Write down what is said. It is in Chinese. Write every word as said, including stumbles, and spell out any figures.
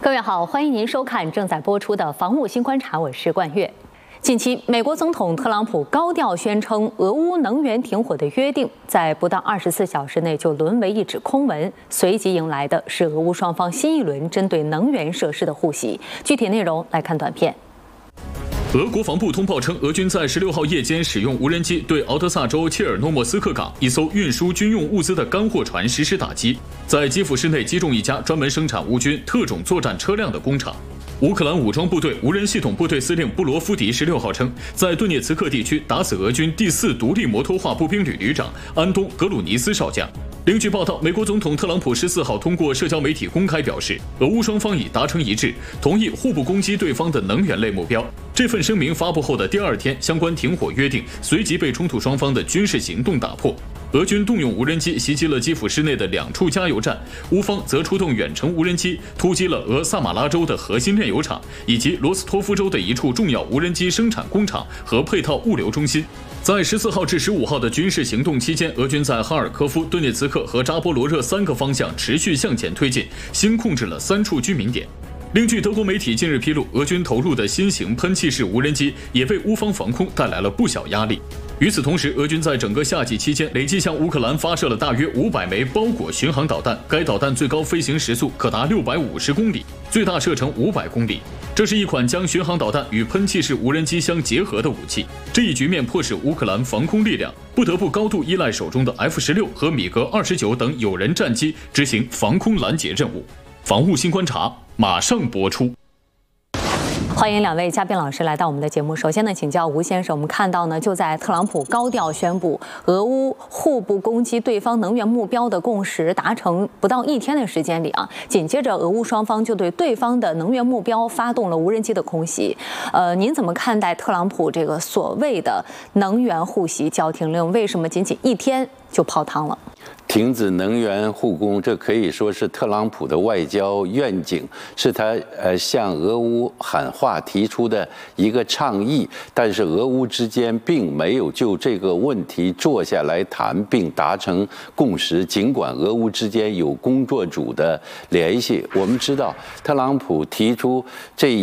各位好，欢迎您收看正在播出的《防务新观察》，我是冠月。近期，美国总统特朗普高调宣称，俄乌能源停火的约定在不到二十四小时内就沦为一纸空文，随即迎来的是俄乌双方新一轮针对能源设施的互袭。具体内容来看短片。 俄国防部通报称，俄军在十六号夜间使用无人机对敖德萨州切尔诺莫斯克港一艘运输军用物资的干货船实施打击，在基辅市内击中一家专门生产乌军特种作战车辆的工厂。乌克兰武装部队无人系统部队司令布罗夫迪十六号称，在顿涅茨克地区打死俄军第四独立摩托化步兵旅旅长安东·格鲁尼斯少将。 另据报道，美国总统特朗普十四号通过社交媒体公开表示，俄乌双方已达成一致，同意互不攻击对方的能源类目标。这份声明发布后的第二天，相关停火约定随即被冲突双方的军事行动打破。俄军动用无人机袭击了基辅市内的两处加油站，乌方则出动远程无人机突击了俄萨马拉州的核心炼油厂，以及罗斯托夫州的一处重要无人机生产工厂和配套物流中心。 在十四号至十五号的军事行动期间，俄军在哈尔科夫、顿涅茨克和扎波罗热三个方向持续向前推进，新控制了三处居民点。另据德国媒体近日披露，俄军投入的新型喷气式无人机也为乌方防空带来了不小压力。与此同时，俄军在整个夏季期间累计向乌克兰发射了大约五百枚包裹巡航导弹，该导弹最高飞行时速可达六百五十公里，最大射程五百公里。 这是一款将巡航导弹与喷气式无人机相结合的武器。这一局面迫使乌克兰防空力量不得不高度依赖手中的 F 十六和米格二十九等有人战机执行防空拦截任务。防务新观察马上播出。 欢迎两位嘉宾老师来到我们的节目。首先呢，请教吴先生，我们看到呢，就在特朗普高调宣布俄乌互不攻击对方能源目标的共识达成不到一天的时间里啊，紧接着俄乌双方就对对方的能源目标发动了无人机的空袭。呃，您怎么看待特朗普这个所谓的能源互袭叫停令？为什么仅仅一天就泡汤了？ 停止能源互攻，这可以说是特朗普的外交愿景，是他呃向俄乌喊话提出的一个倡议。但是俄乌之间并没有就这个问题坐下来谈并达成共识，尽管俄乌之间有工作组的联系。我们知道，特朗普提出这